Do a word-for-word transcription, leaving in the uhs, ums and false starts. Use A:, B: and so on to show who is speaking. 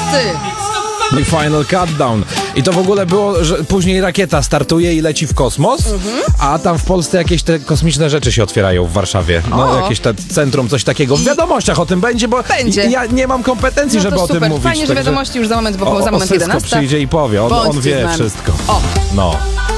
A: wszyscy!
B: I Final Countdown. I to w ogóle było, że później rakieta startuje i leci w kosmos, mhm. a tam w Polsce jakieś te kosmiczne rzeczy się otwierają w Warszawie. No,
A: O.
B: jakieś te centrum, coś takiego. W wiadomościach o tym będzie, bo
A: Będzie.
B: ja nie mam kompetencji,
A: No
B: żeby
A: to
B: o tym
A: super.
B: mówić.
A: Fajnie, że
B: także-
A: wiadomości już za moment, bo
B: O,
A: za
B: o
A: moment
B: Sysko
A: jedenasta.
B: przyjdzie i powie, on, on
A: Bądźcie z
B: wie
A: nami.
B: wszystko.
A: O.
B: No.